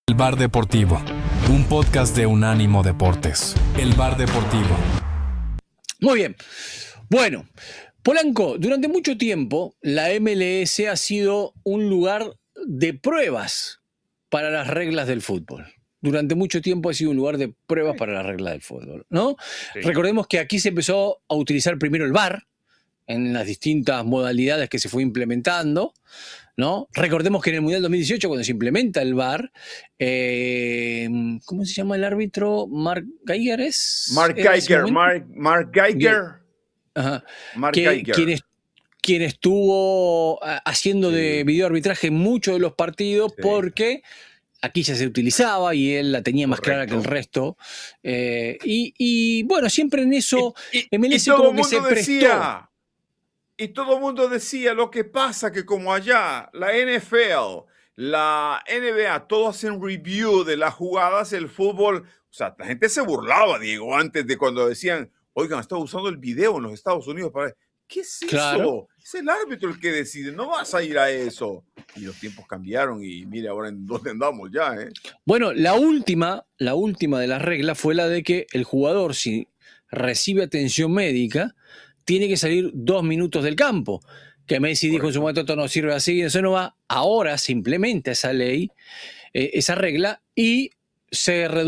El Bar Deportivo, un podcast de Unánimo Deportes. El Bar Deportivo. Muy bien. Bueno, Polanco, durante mucho tiempo la MLS ha sido un lugar de pruebas para las reglas del fútbol. Durante mucho tiempo ha sido un lugar de pruebas para las reglas del fútbol, ¿no? Sí. Recordemos que aquí se empezó a utilizar primero el VAR en las distintas modalidades que se fue implementando, ¿no? Recordemos que en el Mundial 2018, cuando se implementa el VAR, ¿cómo se llama el árbitro? ¿Mark Geiger es? Mark ¿Era ese Geiger, momento? Mark Geiger. Ajá. Mark Que, Geiger. quien estuvo haciendo de videoarbitraje en muchos de los partidos, Sí. porque aquí ya se utilizaba y él la tenía más clara que el Correcto. resto. Y bueno, siempre en eso Y MLS todo como el que se mundo prestó. decía, lo que pasa que como allá la NFL, la NBA, todos hacen review de las jugadas, el fútbol, o sea, la gente se burlaba, Diego, antes de cuando decían, oigan, está usando el video en los Estados Unidos para... ¿Qué es Claro. eso? Es el árbitro el que decide, no vas a ir a eso. Y los tiempos cambiaron y mire ahora en dónde andamos ya, ¿eh? Bueno, la última de las reglas fue la de que el jugador, si recibe atención médica, tiene que salir 2 minutos del campo. Que Messi dijo en su momento, esto no sirve así, eso no va. Ahora se implementa esa ley, esa regla, y se reduce